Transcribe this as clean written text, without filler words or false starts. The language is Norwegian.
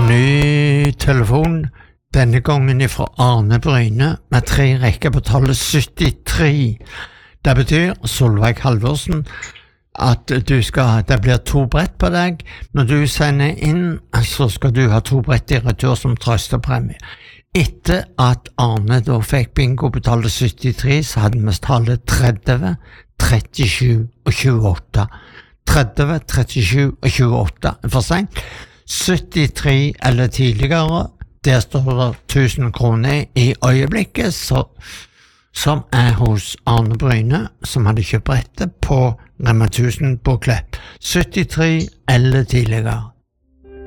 Ny telefon, denne gangen fra Arne Bryne, med 3 rekker på tallet 73. Det betyr, Solveig Halvorsen, at det blir 2 brett på deg. Når du sender inn, så skal du ha 2 brett i retur som trøstepremie. Etter at Arne da fikk bingo på tallet 73, så hadde vi tallet 30, 37 og 28. 30, 37 og 28. For sent. 73 eller tidligere, der står det 1000 kroner i øyeblikket, som hos Arne Bryne, som hadde kjøpt brettet på Rema 1000 på Klepp. 73 eller tidligere.